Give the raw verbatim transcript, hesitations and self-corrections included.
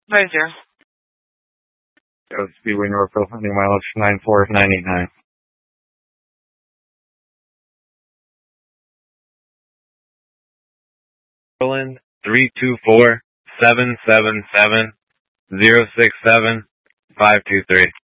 Right here. Go Speedway Northville, ending mileage nine four nine eight nine. Berlin three two four seven seven seven zero six seven five two three.